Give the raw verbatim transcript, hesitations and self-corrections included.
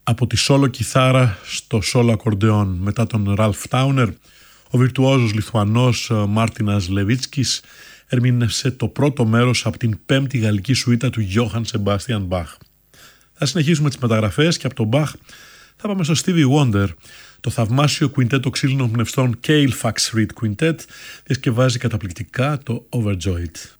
Από τη σόλο κιθάρα στο σόλο ακορντεόν μετά τον Ραλφ Τάουνερ, ο βιρτουόζος Λιθουανός Μάρτινας Λεβίτσκης ερμήνευσε το πρώτο μέρος από την πέμπτη γαλλική σουίτα του Γιώχαν Σεμπάστιαν Μπαχ. Θα συνεχίσουμε τις μεταγραφές και από τον Μπαχ θα πάμε στο Stevie Wonder. Το θαυμάσιο κουιντέτο ξύλινων πνευστών Cale Fax Reed Quintet διασκευάζει καταπληκτικά το Overjoyed.